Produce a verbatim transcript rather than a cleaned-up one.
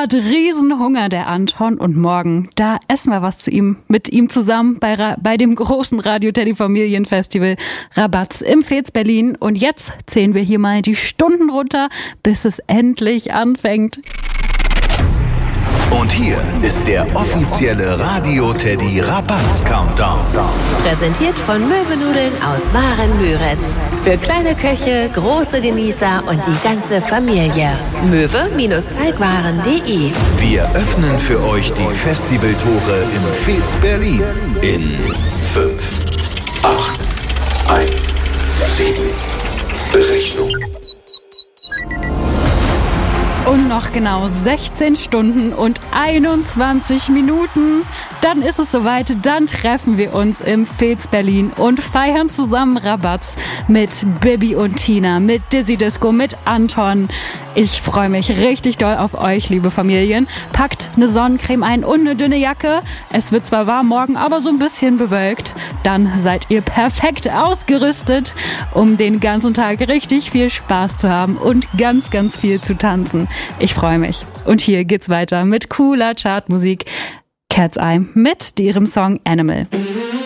hat Riesenhunger, der Anton, und morgen, da essen wir was zu ihm, mit ihm zusammen bei, Ra- bei dem großen Radio-Teddy-Familienfestival Rabatz im Fez Berlin. Und jetzt zählen wir hier mal die Stunden runter, bis es endlich anfängt. Und hier ist der offizielle Radio-Teddy Rabatz-Countdown. Präsentiert von Möwenudeln aus Waren-Müritz. Für kleine Köche, große Genießer und die ganze Familie. möwe-teigwaren punkt de. Wir öffnen für euch die Festivaltore im Fez Berlin. In fünf, acht, eins, sieben. Berechnung. Und noch genau sechzehn Stunden und einundzwanzig Minuten. Dann ist es soweit, dann treffen wir uns im Fez Berlin und feiern zusammen Rabatz mit Bibi und Tina, mit Dizzy Disco, mit Anton. Ich freue mich richtig doll auf euch, liebe Familien. Packt eine Sonnencreme ein und eine dünne Jacke. Es wird zwar warm morgen, aber so ein bisschen bewölkt. Dann seid ihr perfekt ausgerüstet, um den ganzen Tag richtig viel Spaß zu haben und ganz, ganz viel zu tanzen. Ich freue mich. Und hier geht's weiter mit cooler Chartmusik. Cat's Eye mit ihrem Song Animal.